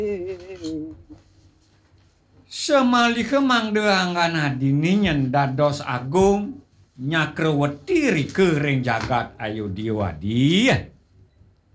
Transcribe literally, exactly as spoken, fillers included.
Semalih mangdeangan dini dados agung nyakreweti rikeuring jagat ayu diwadi.